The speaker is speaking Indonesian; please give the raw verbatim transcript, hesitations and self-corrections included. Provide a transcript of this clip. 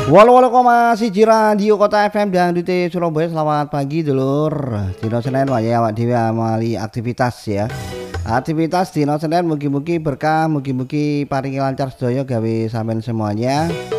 Walau walau koma siji radio kota F M dan di Surabaya. Selamat pagi dulur. Dino Senin wae awak dhewe amali aktivitas ya. Aktivitas dino Senin mugi-mugi berkah, mugi-mugi paringi lancar sedaya gawe sampean semuanya.